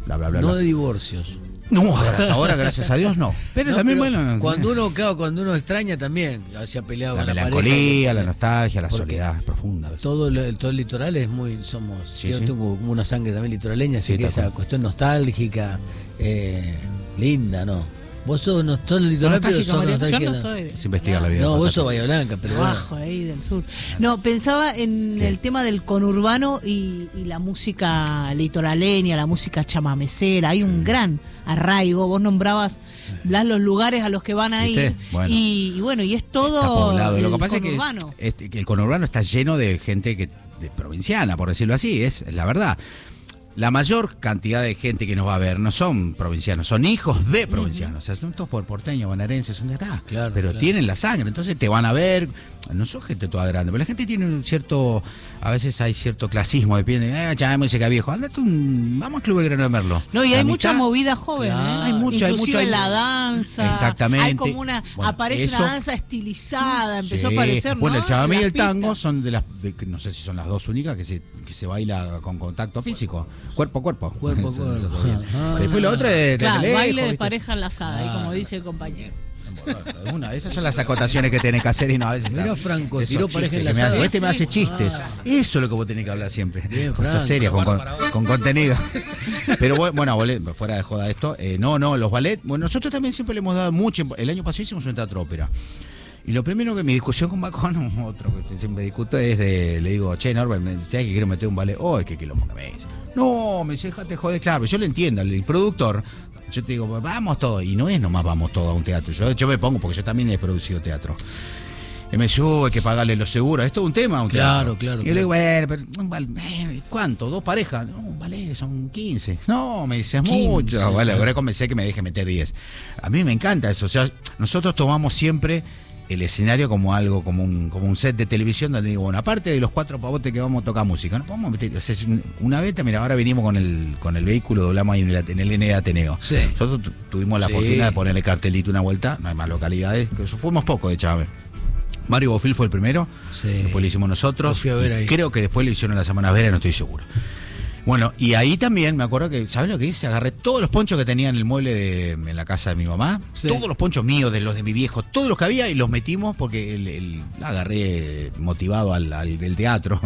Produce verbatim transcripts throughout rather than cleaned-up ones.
bla, bla, bla. No bla. de divorcios. No, hasta ahora, gracias a Dios, no. Pero No, también, pero bueno... Cuando uno, claro, cuando uno extraña también, se ha peleado La con la melancolía, pareja, la nostalgia, la porque soledad profunda. Todo el, todo el litoral es muy, somos, Sí, yo sí. tengo como una sangre también litoraleña, así Sí, que tal esa cual. cuestión nostálgica, eh, linda, ¿no? Vos sos, no, sos litoral, pero nostálgica, sos María? nostálgica. Yo no soy de... Es investigar la vida. No, vos pasate. sos Bahía Blanca, pero bueno. Bajo ahí del sur. No, pensaba en ¿Qué? el tema del conurbano y, y la música litoraleña, la música chamamecera. Hay un gran arraigo. Vos nombrabas Blas, los lugares a los que van a ir. ¿Viste? Bueno. Y, y bueno, y es Está todo poblado. Lo que el pasa conurbano. es que, es que el conurbano está lleno de gente que de provinciana, por decirlo así, es la verdad. La mayor cantidad de gente que nos va a ver no son provincianos, son hijos de provincianos. O sea, son todos por porteños, bonaerenses, son de acá. Claro, pero claro. tienen la sangre, entonces te van a ver. No son gente toda grande, pero la gente tiene un cierto, a veces hay cierto clasismo, depende, eh, ya me dice que viejo, andate un, vamos al Club de Grano de Merlo. No, y La hay mitad- mucha movida joven, Claro. ¿eh? Hay mucho, hay Inclusive mucho, hay- la danza. Exactamente. Hay como una, Bueno, aparece eso- una danza estilizada, empezó Sí. a aparecer, ¿no? Bueno, el chamamé y En el las tango pistas. son de las, de, no sé si son las dos únicas que se, que se baila con contacto físico, cuerpo a cuerpo. Cuerpo a Eso- cuerpo. eso todavía. Ah. Después lo otro es de Claro, lejos, baile de ¿viste? pareja enlazada, ahí Claro. como dice el compañero. Una, esas son las acotaciones que tenés que hacer y no a veces. Mira, ¿sabes? Franco, Esos tiró chistes pareja que me enlazada. hace- Este me Sí, hace sí. chistes. Ah. Eso es lo que vos tenés que hablar siempre. Bien, Cosas Franco. serias, con, con, con contenido. Pero bueno, bueno, ballet, fuera de joda esto. eh, no, no, los ballet. Bueno, nosotros también siempre le hemos dado mucho. El año pasado hicimos un teatro ópera. Y lo primero que mi discusión con Bacón, otro que siempre discuto, es de, le digo, che, Norbert, ¿sabes que quiero meter un ballet? Oh, es que quilombo que me dice. No, me dice, déjate joder, claro, yo lo entiendo, el, el productor, yo te digo, vamos todos, y no es nomás vamos todos a un teatro, yo, yo me pongo, porque yo también he producido teatro. Y me dice, oh, hay que pagarle los seguros, es todo un tema, un Claro, teatro. claro, Y yo le digo, claro. bueno, pero, un bal- eh, ¿cuánto? ¿Dos parejas? No, un ballet, son quince. No, me dice, es quince, mucho. Bueno, claro. ahora comencé que me deje meter diez. A mí me encanta eso, o sea, nosotros tomamos siempre el escenario como algo, como un, como un set de televisión donde digo, bueno, aparte de los cuatro pavotes que vamos a tocar música, no podemos meter, o sea, es un- una beta, mira, ahora venimos con el, con el vehículo, doblamos ahí en el, en el N de Ateneo. Sí. Nosotros tu- tuvimos la Sí. fortuna de ponerle cartelito una vuelta, no hay más localidades, que eso fuimos pocos de Chávez. Mario Bofil fue el primero, Sí. después lo hicimos Lo nosotros, fui a ver y ahí. creo que después lo hicieron las Semanas Veras, no estoy seguro. Bueno, y ahí también me acuerdo que, ¿sabes lo que hice? Agarré todos los ponchos que tenía en el mueble de, en la casa de mi mamá, Sí. todos los ponchos míos, de los de mi viejo, todos los que había y los metimos porque el, el- agarré motivado al, al del teatro,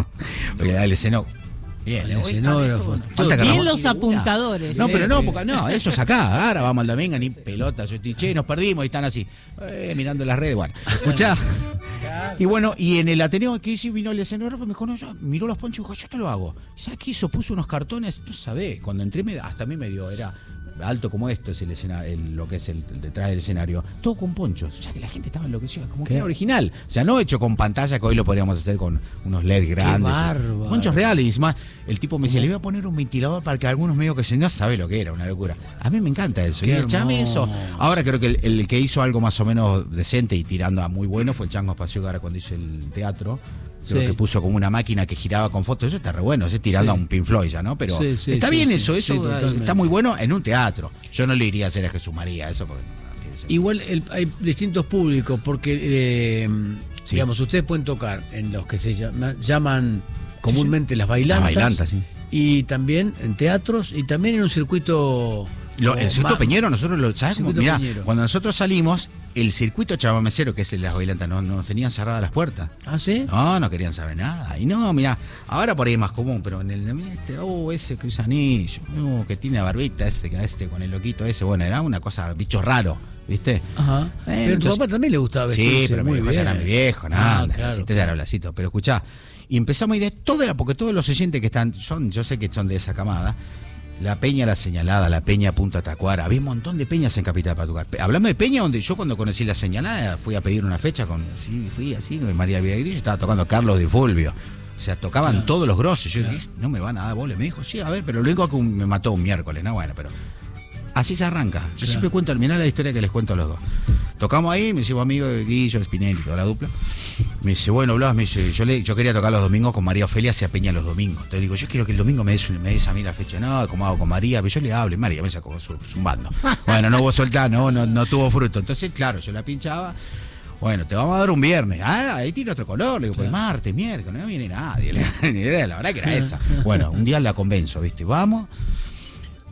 al escenario. Bien, El ¿eh? escenógrafo. Falta todo. que Bien hagamos- los apuntadores. No, ¿eh? pero no, Sí. porque no, ellos acá, ahora vamos al domingo, ni pelota, yo estoy, che, nos perdimos y están así, eh, mirando las redes, bueno, escuchá. Y bueno, y en el Ateneo que hice vino el escenógrafo y me dijo, no, yo, miró los ponchos y dijo, yo te lo hago. ¿Sabes qué hizo? Puso unos cartones, tú sabés, cuando entré me, hasta a mí me dio, era alto como esto es el escena, el, lo que es el, el detrás del escenario, todo con ponchos, o sea que la gente estaba enloquecida, como que ¿Qué? era original, o sea, no hecho con pantalla que hoy lo podríamos hacer con unos L E D grandes. bárbaro. Ponchos reales, y más, el tipo me dice, le voy a poner un ventilador para que algunos medios que se no sabe lo que era, una locura. A mí me encanta eso, Qué y echame eso. hermoso. Ahora creo que el, el que hizo algo más o menos decente y tirando a muy bueno fue el Chango Espacio Gara cuando hizo el teatro. Creo Sí. que puso como una máquina que giraba con fotos, eso está re bueno, ese tirando Sí. a un Pink Floyd ya, ¿no? Pero Sí, sí, está sí, bien sí, eso, eso sí, eh, totalmente. está muy bueno en un teatro. Yo no le iría a hacer a Jesús María, eso porque no tiene sentido. Igual el- hay distintos públicos, porque, eh, Sí. digamos, ustedes pueden tocar en los que se llama- llaman comúnmente las bailantas. Las bailantas, sí. Y también en teatros y también en un circuito. Lo- como el circuito más- Peñero, nosotros lo ¿sabes cómo? Circuito Mirá, Peñero. cuando nosotros salimos, el circuito chamamecero, que es el de las bailantas, no, nos tenían cerradas las puertas. ¿Ah, sí? No, no querían saber nada. Y no, mirá, ahora por ahí es más común, pero en el de este, oh, ese que usa anillo, oh, que tiene barbita, ese, que este con el loquito ese, bueno, era una cosa, bicho raro, ¿viste? Ajá. Bueno, pero tu entonces- papá también le gustaba vestirse. Sí, pero mi muy viejo ya bien. era mi viejo, nada, Ah, claro, así te ya era blacito. Pero escuchá, y empezamos a ir a toda la, porque todos los oyentes que están, son, yo sé que son de esa camada, la Peña La Señalada, la Peña Punta Tacuara, había un montón de peñas en Capital para tocar. Pe- Hablamos de peña, donde yo cuando conocí La Señalada fui a pedir una fecha con, así, fui así, con María Villagrillo, estaba tocando Carlos Di Fulvio. O sea, tocaban Claro. todos los grosos. Yo Claro. dije, no me van a dar bola. Me dijo, sí, a ver, pero lo único que me mató un miércoles, ¿no? Bueno, pero así se arranca. Yo Claro. siempre cuento, al final la historia que les cuento a los dos. Tocamos ahí, me llevo amigo de Grillo, Spinelli, toda la dupla. Me dice, bueno, Blas, me dice, yo, le, yo quería tocar los domingos con María Ofelia, se Peña los domingos. Entonces digo, yo quiero que el domingo me des, un- me des a mí la fecha. No, como hago con María, pero yo le hablo, y María me sacó su, su bando. Bueno, no hubo soltar, no, no, no tuvo fruto. Entonces, claro, yo la pinchaba. Bueno, te vamos a dar un viernes. Ah, ahí tiene otro color. Le digo, pues Claro. martes, miércoles, no viene nadie. Le- La verdad que era esa. Bueno, un día la convenzo, ¿viste? Vamos.